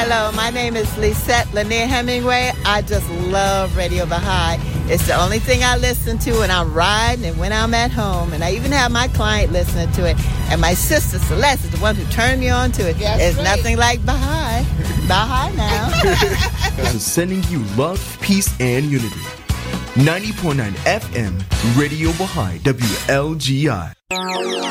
Hello, my name is Lisette Lanier Hemingway. I just love Radio Baha'i. It's the only thing I listen to when I'm riding and when I'm at home. And I even have my client listening to it. And my sister Celeste is the one who turned me on to it. It's nothing like Baha'i. Baha'i now. So sending you love, peace, and unity. 90.9 FM, Radio Baha'i, WLGI.